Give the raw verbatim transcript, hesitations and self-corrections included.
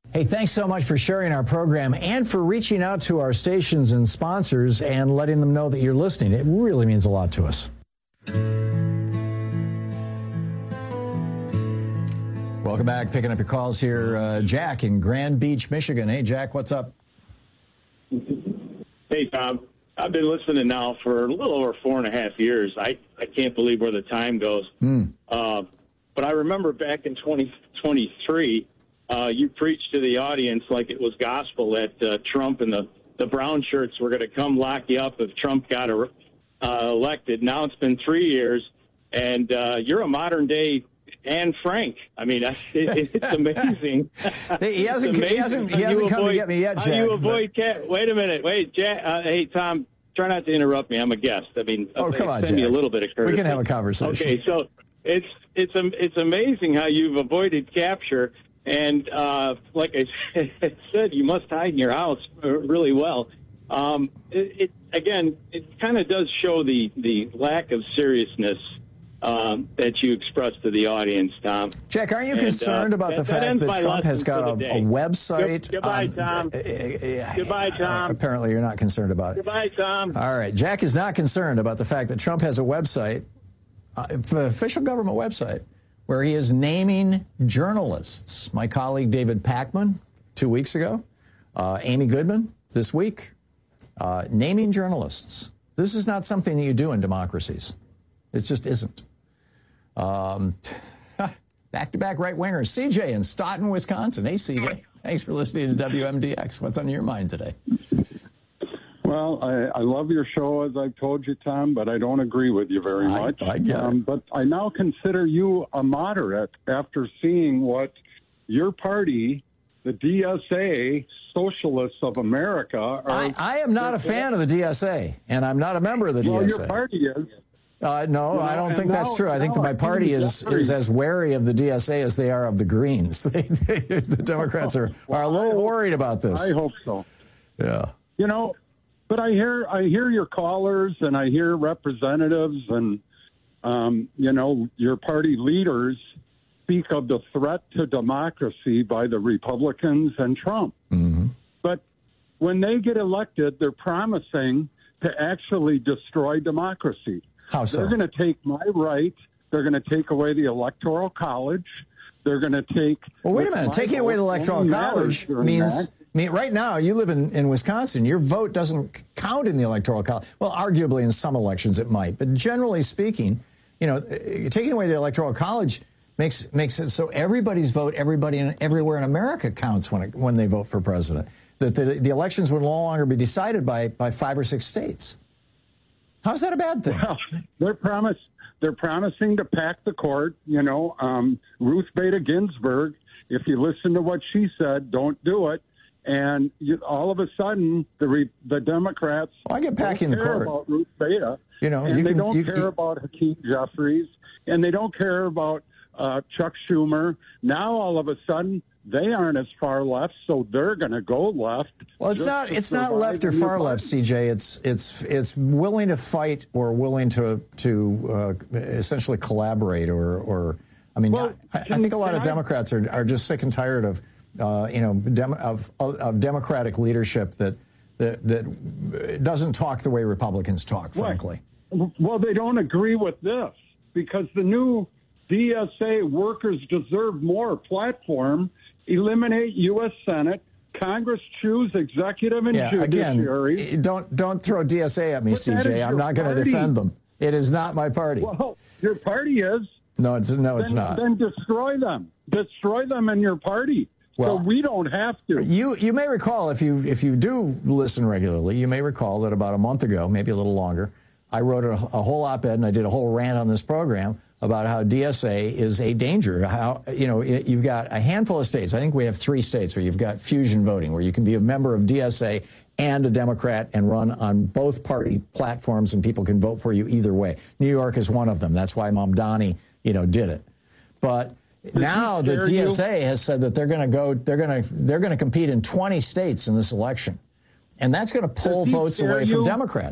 Hey, thanks so much for sharing our program and for reaching out to our stations and sponsors and letting them know that you're listening. It really means a lot to us. Welcome back. Picking up your calls here. Uh, Jack in Grand Beach, Michigan. Hey, Jack, what's up? Hey, Tom. I've been listening now for a little over four and a half years. I, I can't believe where the time goes. Mm. Uh, but I remember back in twenty twenty-three, uh, you preached to the audience like it was gospel that uh, Trump and the, the brown shirts were going to come lock you up if Trump got uh, elected. Now it's been three years, and uh, you're a modern-day Anne Frank. I mean, it, it's amazing. he hasn't, amazing he hasn't, he hasn't come avoid, to get me yet, Jack. How you avoid cat? Wait a minute. Wait, Jack. Uh, hey, Tom, try not to interrupt me. I'm a guest. I mean, oh, come on, send Jack. me a little bit of courtesy. We can have a conversation. Okay, so it's it's it's amazing how you've avoided capture. And uh, like I said, you must hide in your house really well. Um, it, it again, it kind of does show the the lack of seriousness Um, that you expressed to the audience, Tom. Jack, aren't you and, concerned uh, about that, the fact that, that Trump has got a, a website? Good, goodbye, um, Tom. Uh, uh, goodbye, Tom. Apparently, you're not concerned about it. Goodbye, Tom. All right. Jack is not concerned about the fact that Trump has a website, uh, an official government website, where he is naming journalists. My colleague David Pakman, two weeks ago, uh, Amy Goodman this week, uh, naming journalists. This is not something that you do in democracies. It just isn't. Um, back-to-back right-wingers. C J in Stoughton, Wisconsin. Hey, C J. Thanks for listening to W M D X. What's on your mind today? Well, I, I love your show, as I've told you, Tom, but I don't agree with you very I, much. I get it. Um, but I now consider you a moderate after seeing what your party, the D S A, Socialists of America, are... I, I am not a fan of the D S A, and I'm not a member of the well, D S A. Well, your party is... Uh, no, you know, I don't think now, that's true. I think that my party is, Jeffrey. is as wary of the D S A as they are of the Greens. The Democrats are, well, are a little hope, worried about this. I hope so. Yeah. You know, but I hear I hear your callers and I hear representatives and, um, you know, your party leaders speak of the threat to democracy by the Republicans and Trump. Mm-hmm. But when they get elected, they're promising to actually destroy democracy. How so? They're going to take my right. They're going to take away the Electoral College. They're going to take... Well, wait a minute. Taking away the Electoral College means... I mean, right now, you live in, in Wisconsin. Your vote doesn't count in the Electoral College. Well, arguably in some elections it might. But generally speaking, you know, taking away the Electoral College makes makes it so everybody's vote, everybody in, everywhere in America counts when it, when they vote for president. That the, the elections would no longer be decided by, by five or six states. How's that a bad thing? Well, they're promise they're promising to pack the court. You know, um, Ruth Bader Ginsburg. If you listen to what she said, don't do it. And you, all of a sudden, the re, the Democrats well, I get packing don't the care court. about Ruth Bader. You know, and you they can, don't you, care you, about Hakeem Jeffries, and they don't care about uh, Chuck Schumer. Now, all of a sudden, they aren't as far left, so they're going to go left. Well, it's not it's not left or far left, C J. It's it's it's willing to fight or willing to to uh, essentially collaborate or or I mean, well, I, I think a lot of Democrats are are just sick and tired of uh, you know dem of of Democratic leadership that that that doesn't talk the way Republicans talk, frankly. Well, well they don't agree with this because the new D S A Workers Deserve More platform eliminate U S Senate, Congress choose executive and yeah, judiciary. Again, don't don't throw D S A at me, but C J. I'm not going to defend them. It is not my party. Well, your party is. No, it's no, it's then, not. Then destroy them. Destroy them in your party. Well, so we don't have to. You you may recall if you if you do listen regularly, you may recall that about a month ago, maybe a little longer, I wrote a, a whole op-ed and I did a whole rant on this program about how D S A is a danger. How, you know, you've got a handful of states. I think we have three states where you've got fusion voting, where you can be a member of D S A and a Democrat and run on both party platforms, and people can vote for you either way. New York is one of them. That's why Mamdani, you know, did it. But now the D S A has said that they're going to go, they're going to, they're going to compete in twenty states in this election, and that's going to pull votes away from Democrats.